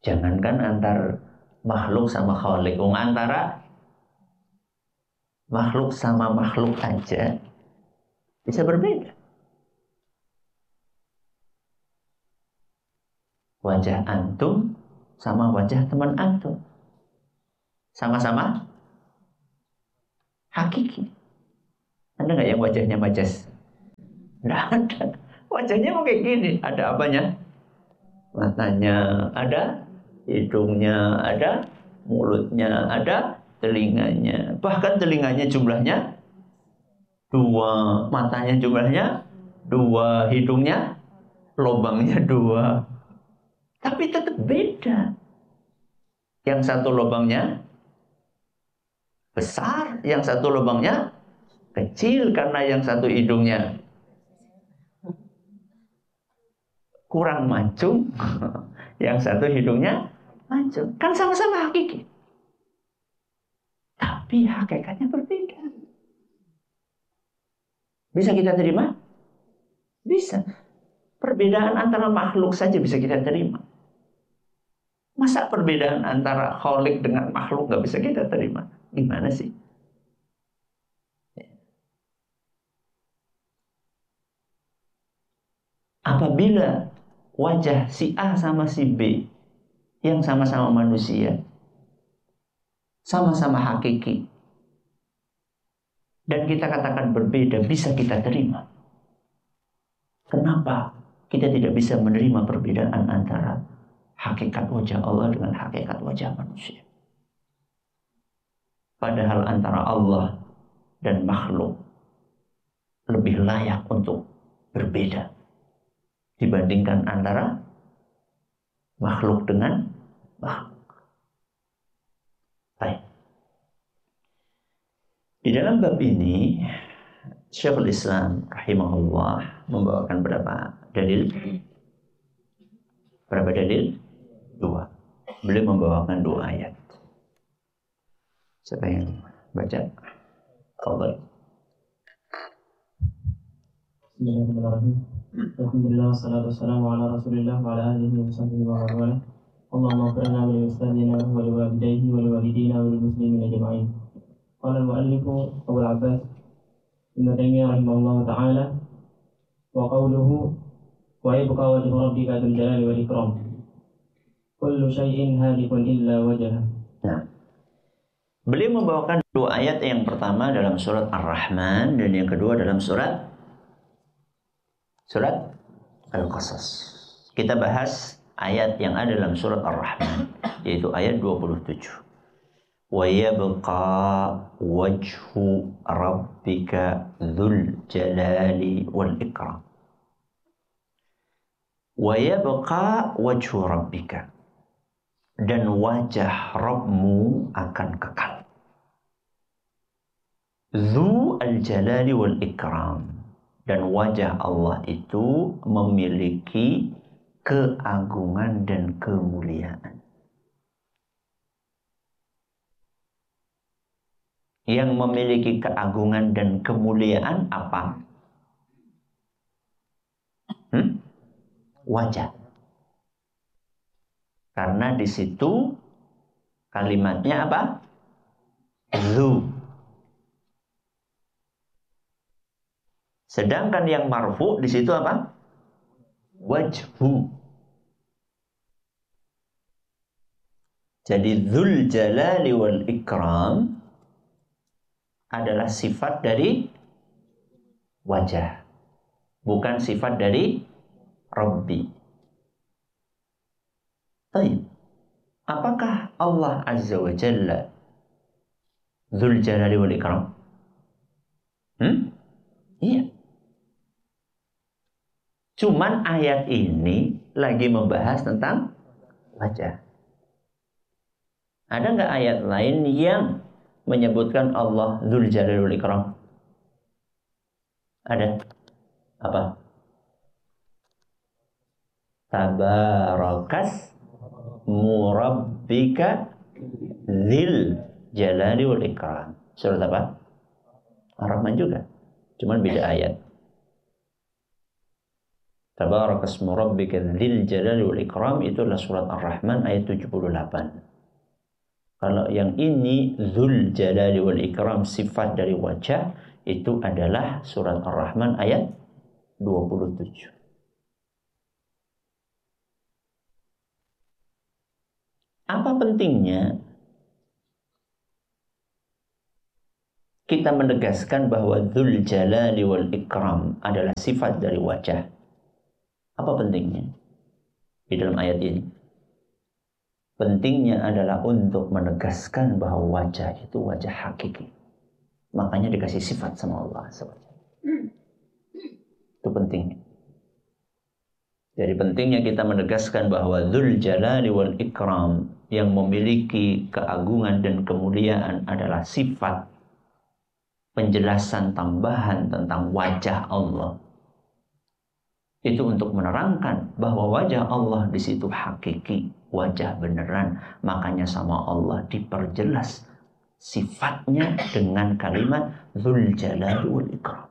Jangankan antar makhluk sama khalik, antara makhluk sama makhluk aja bisa berbeda. Wajah antum sama wajah teman antum sama-sama hakiki. Ada nggak yang wajahnya majas? Nggak ada. Wajahnya mau kayak gini. Ada apanya? Matanya ada, hidungnya ada, mulutnya ada, telinganya. Bahkan telinganya jumlahnya 2, matanya jumlahnya 2, hidungnya lubangnya 2. Tapi tetap beda. Yang satu lubangnya besar, yang satu lubangnya kecil karena yang satu hidungnya kurang mancung, yang satu hidungnya mancung. Kan sama-sama hakiki. Tapi hakikatnya berbeda. Bisa kita terima? Bisa. Perbedaan antara makhluk saja bisa kita terima. Masa perbedaan antara khalik dengan makhluk nggak bisa kita terima? Gimana sih? Apabila wajah si A sama si B yang sama-sama manusia, sama-sama hakiki, dan kita katakan berbeda, bisa kita terima. Kenapa kita tidak bisa menerima perbedaan antara hakikat wajah Allah dengan hakikat wajah manusia? Padahal antara Allah dan makhluk lebih layak untuk berbeda dibandingkan antara makhluk dengan makhluk. Baik. Di dalam bab ini Syekhul Islam rahimahullah membawakan berapa dalil? Berapa dalil? 2. Beliau membawakan 2 ayat. Siapa yang baca? Fadhil. Bismillahirrahmanirrahim. Alhamdulillah wassalatu wassalamu ala Rasulillah wa ala alihi wa sahbihi wa man. Allahumma ighfirna wa li ustadina wa li walidayhi wa li walidina wa lil muslimina ajma'in. Qala al-mu'allif Abu al-Abbas Ibnu Taimiyah rahimahullah ta'ala wa qawluhu wa yabqa wajhu rabbika dzul jalali wal ikram. Kullu syai'in halikun illa wajhah. Nah, beliau membawakan 2 ayat, yang pertama dalam surat Ar-Rahman dan yang kedua dalam surat Al-Qasas. Kita bahas ayat yang ada dalam surat Ar-Rahman, yaitu ayat 27. Wa yabqa wajhu rabbika dzul jalali wal ikram. Wa yabqa wajhu rabbika, dan wajah Rabbmu akan kekal. Dzu al-jalali wal ikram, dan wajah Allah itu memiliki keagungan dan kemuliaan. Yang memiliki keagungan dan kemuliaan apa? Wajah. Karena di situ kalimatnya apa? Dzu. Sedangkan yang marfu di situ apa? Wajhu. Jadi dzul jalali wal ikram adalah sifat dari wajah, bukan sifat dari Rabbi. Baik. Apakah Allah Azza wa Jalla dzul jalali wal ikram? Iya. Cuman ayat ini lagi membahas tentang wajah. Ada nggak ayat lain yang menyebutkan Allah dzul jalali wal ikram? Ada. Apa? Tabarakas murabbika dzil jalali wal ikram. Surat apa? Ar-Rahman juga. Cuman beda ayat. Tabarakasmu rabbika dzil jalali wal ikram, itulah surat Ar-Rahman ayat 78. Kalau yang ini dzul jalali wal ikram, sifat dari wajah, itu adalah surat Ar-Rahman ayat 27. Apa pentingnya kita menegaskan bahwa dzul jalali wal ikram adalah sifat dari wajah? Apa pentingnya di dalam ayat ini? Pentingnya adalah untuk menegaskan bahwa wajah itu wajah hakiki. Makanya dikasih sifat sama Allah SWT. Itu pentingnya. Jadi pentingnya kita menegaskan bahwa dzul jalali wal ikram, yang memiliki keagungan dan kemuliaan, adalah sifat penjelasan tambahan tentang wajah Allah. Itu untuk menerangkan bahwa wajah Allah di situ hakiki, wajah beneran. Makanya sama Allah diperjelas sifatnya dengan kalimat dzul jalali wal ikram.